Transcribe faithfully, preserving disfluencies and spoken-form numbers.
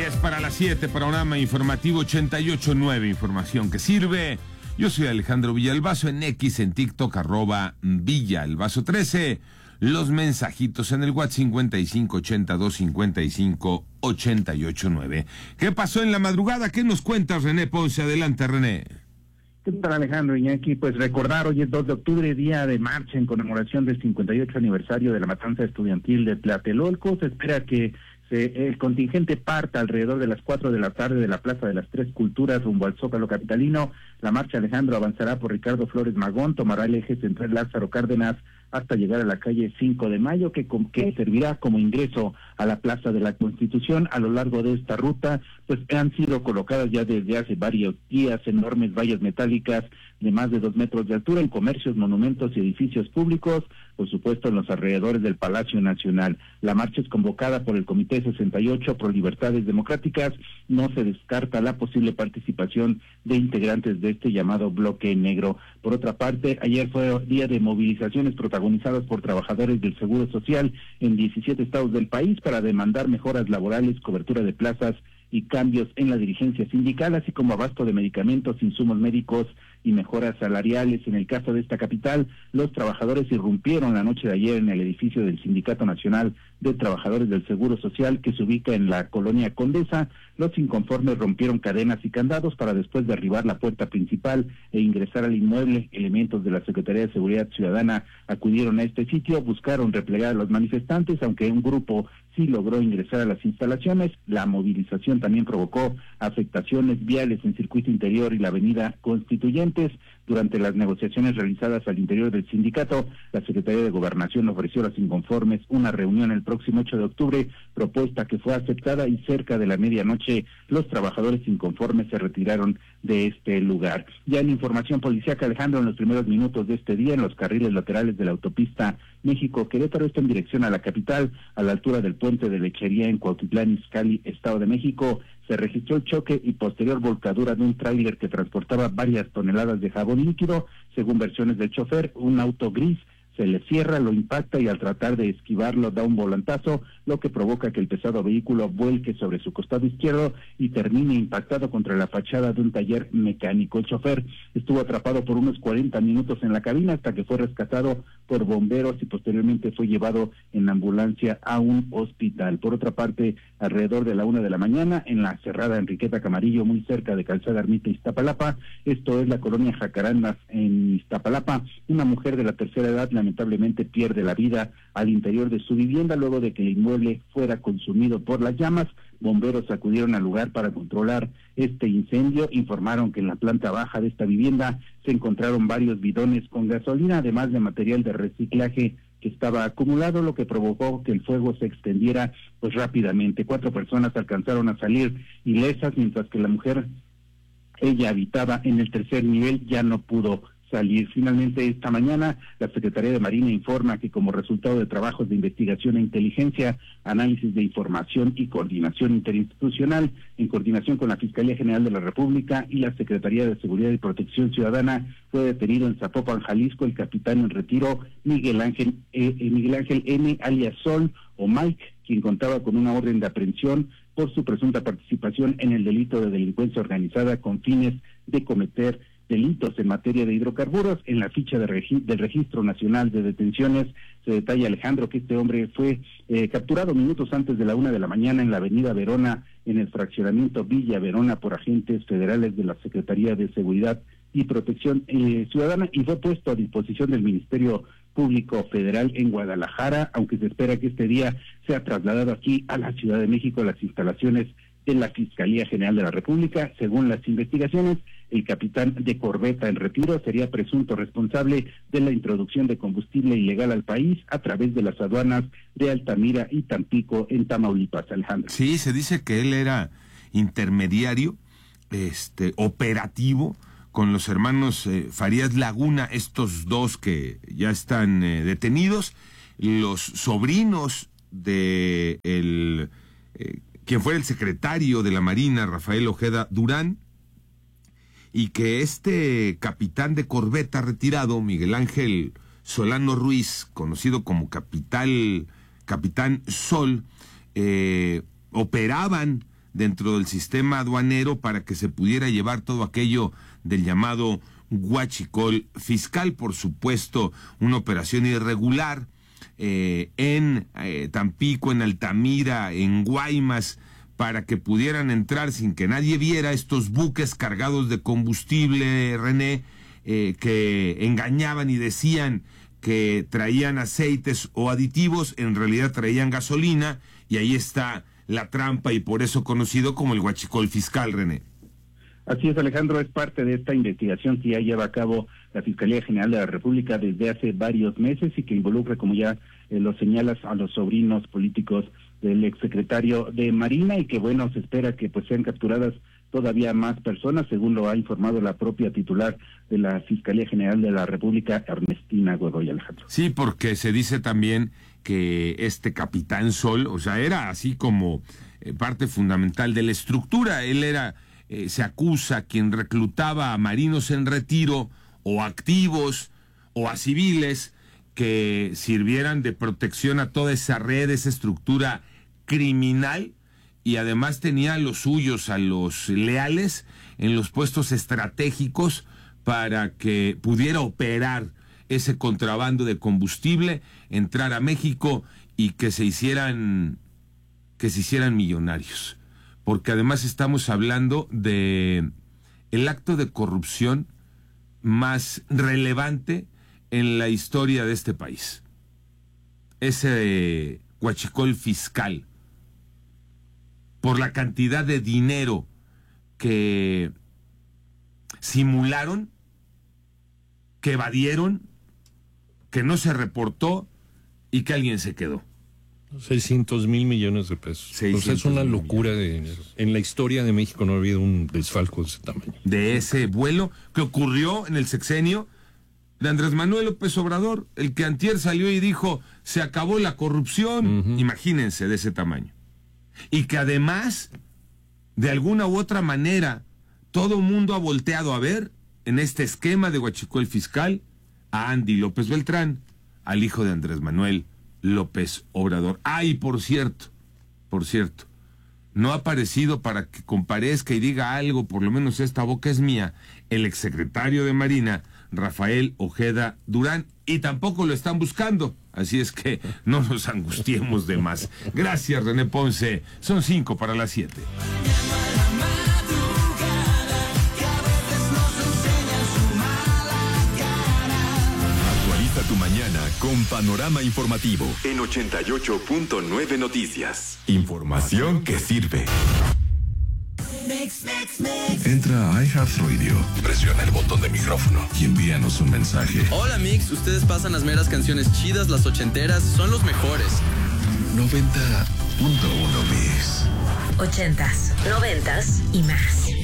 diez para las siete, panorama informativo ochenta y ocho punto nueve, información que sirve. Yo soy Alejandro Villalbazo, en X, en TikTok, arroba Villalbazo trece. Los mensajitos en el WhatsApp cincuenta y cinco ochenta y dos cincuenta y cinco ochenta y ocho nueve. ¿Qué pasó en la madrugada? ¿Qué nos cuentas, René Ponce? Adelante, René. ¿Qué tal, Alejandro Iñaki? Pues recordar, hoy es dos de octubre, día de marcha en conmemoración del cincuenta y ocho aniversario de la matanza estudiantil de Tlatelolco. Se espera que se, el contingente parta alrededor de las cuatro de la tarde de la Plaza de las Tres Culturas rumbo al Zócalo capitalino. La marcha, Alejandro, avanzará por Ricardo Flores Magón, tomará el eje central Lázaro Cárdenas hasta llegar a la calle cinco de mayo, que, que servirá como ingreso a la Plaza de la Constitución. A lo largo de esta ruta, pues han sido colocadas ya desde hace varios días enormes vallas metálicas de más de dos metros de altura en comercios, monumentos y edificios públicos, por supuesto en los alrededores del Palacio Nacional. La marcha es convocada por el Comité sesenta y ocho Pro Libertades Democráticas. No se descarta la posible participación de integrantes de este llamado bloque negro. Por otra parte, ayer fue día de movilizaciones protagonizadas por trabajadores del Seguro Social en diecisiete estados del país para demandar mejoras laborales, cobertura de plazas y cambios en la dirigencia sindical, así como abasto de medicamentos, insumos médicos y mejoras salariales. En el caso de esta capital, los trabajadores irrumpieron la noche de ayer en el edificio del Sindicato Nacional de Trabajadores del Seguro Social, que se ubica en la colonia Condesa. Los inconformes rompieron cadenas y candados para después derribar la puerta principal e ingresar al inmueble. Elementos de la Secretaría de Seguridad Ciudadana acudieron a este sitio, buscaron replegar a los manifestantes, aunque un grupo sí logró ingresar a las instalaciones. La movilización también provocó afectaciones viales en circuito interior y la avenida Constituyentes. Durante las negociaciones realizadas al interior del sindicato, la Secretaría de Gobernación ofreció a los inconformes una reunión el próximo ocho de octubre, propuesta que fue aceptada, y cerca de la medianoche los trabajadores inconformes se retiraron de este lugar. Ya en información policíaca, Alejandro, en los primeros minutos de este día, en los carriles laterales de la autopista México-Querétaro, está en dirección a la capital, a la altura del puente de Lechería en Cuautitlán Izcalli, Estado de México, se registró el choque y posterior volcadura de un tráiler que transportaba varias toneladas de jabón líquido. Según versiones del chofer, un auto gris se le cierra, lo impacta y al tratar de esquivarlo da un volantazo, lo que provoca que el pesado vehículo vuelque sobre su costado izquierdo y termine impactado contra la fachada de un taller mecánico. El chofer estuvo atrapado por unos cuarenta minutos en la cabina hasta que fue rescatado por bomberos y posteriormente fue llevado en ambulancia a un hospital. Por otra parte, alrededor de la una de la mañana, en la cerrada Enriqueta Camarillo, muy cerca de Calzada Ermita, Iztapalapa, esto es la colonia Jacarandas en Iztapalapa, una mujer de la tercera edad lamentablemente pierde la vida al interior de su vivienda luego de que el inmueble fuera consumido por las llamas. Bomberos acudieron al lugar para controlar este incendio. Informaron que en la planta baja de esta vivienda se encontraron varios bidones con gasolina, además de material de reciclaje que estaba acumulado, lo que provocó que el fuego se extendiera pues rápidamente. Cuatro personas alcanzaron a salir ilesas, mientras que la mujer, ella habitaba en el tercer nivel, ya no pudo salir. Finalmente, esta mañana, la Secretaría de Marina informa que como resultado de trabajos de investigación e inteligencia, análisis de información y coordinación interinstitucional, en coordinación con la Fiscalía General de la República y la Secretaría de Seguridad y Protección Ciudadana, fue detenido en Zapopan, Jalisco, el capitán en retiro Miguel Ángel, eh, Miguel Ángel N., alias Sol o Mike, quien contaba con una orden de aprehensión por su presunta participación en el delito de delincuencia organizada con fines de cometer delitos en materia de hidrocarburos. En la ficha de regi del Registro Nacional de Detenciones se detalla, Alejandro, que este hombre fue eh, capturado minutos antes de la una de la mañana en la avenida Verona, en el fraccionamiento Villa Verona, por agentes federales de la Secretaría de Seguridad y Protección eh, Ciudadana, y fue puesto a disposición del Ministerio Público Federal en Guadalajara, aunque se espera que este día sea trasladado aquí a la Ciudad de México, a las instalaciones de la Fiscalía General de la República. Según las investigaciones, el capitán de corbeta en retiro sería presunto responsable de la introducción de combustible ilegal al país a través de las aduanas de Altamira y Tampico en Tamaulipas, Alejandro. Sí, se dice que él era intermediario, este, operativo, con los hermanos eh, Farías Laguna, estos dos que ya están eh, detenidos, los sobrinos de el eh, quien fue el secretario de la Marina, Rafael Ojeda Durán, y que este capitán de corbeta retirado, Miguel Ángel Solano Ruiz, conocido como Capital, Capitán Sol, eh, operaban dentro del sistema aduanero para que se pudiera llevar todo aquello del llamado huachicol fiscal. Por supuesto, una operación irregular eh, en eh, Tampico, en Altamira, en Guaymas, para que pudieran entrar sin que nadie viera estos buques cargados de combustible, René, eh, que engañaban y decían que traían aceites o aditivos, en realidad traían gasolina, y ahí está la trampa, y por eso conocido como el huachicol fiscal, René. Así es, Alejandro, es parte de esta investigación que ya lleva a cabo la Fiscalía General de la República desde hace varios meses y que involucra, como ya eh, lo señalas, a los sobrinos políticos del exsecretario de Marina, y que, bueno, se espera que pues sean capturadas todavía más personas, según lo ha informado la propia titular de la Fiscalía General de la República, Ernestina Godoy, Alejandro. Sí, porque se dice también que este Capitán Sol, o sea, era así como eh, parte fundamental de la estructura. Él era, eh, se acusa, quien reclutaba a marinos en retiro o activos o a civiles que sirvieran de protección a toda esa red, esa estructura criminal, y además tenía a los suyos, a los leales, en los puestos estratégicos para que pudiera operar ese contrabando de combustible, entrar a México y que se hicieran, que se hicieran millonarios. Porque además estamos hablando de el acto de corrupción más relevante en la historia de este país. Ese huachicol fiscal, por la cantidad de dinero que simularon, que evadieron, que no se reportó y que alguien se quedó. seiscientos mil millones de pesos. O sea, es una locura de dinero. En la historia de México no ha habido un desfalco de ese tamaño. De ese vuelo que ocurrió en el sexenio de Andrés Manuel López Obrador, el que antier salió y dijo, se acabó la corrupción. Uh-huh. Imagínense, de ese tamaño. Y que además, de alguna u otra manera, todo el mundo ha volteado a ver en este esquema de huachicol fiscal a Andy López Beltrán, al hijo de Andrés Manuel López Obrador. Ay, ah, por cierto, por cierto, no ha aparecido para que comparezca y diga algo, por lo menos esta boca es mía, el exsecretario de Marina, Rafael Ojeda Durán, y tampoco lo están buscando. Así es que no nos angustiemos de más. Gracias, René Ponce. Son cinco para las siete. Actualiza tu mañana con Panorama Informativo en ochenta y ocho punto nueve Noticias. Información que sirve. Entra a iHeartRadio, presiona el botón de micrófono y envíanos un mensaje. Hola Mix, ustedes pasan las meras canciones chidas, las ochenteras, son los mejores. noventa punto uno Mix. Ochentas, noventas y más.